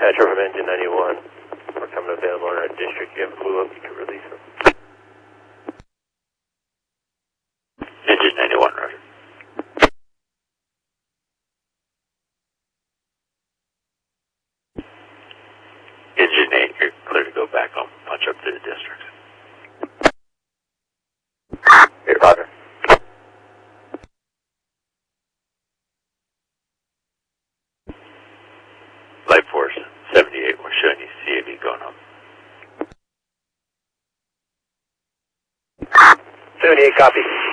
Dispatcher from Engine 91. We're coming available in our district. You have a blue up, you can release them. Engine 91, roger. Engine 8, you're clear to go back home. Punch up to the district. Hey, roger. Light Force 78, we're showing you CAV going home. 78, copy.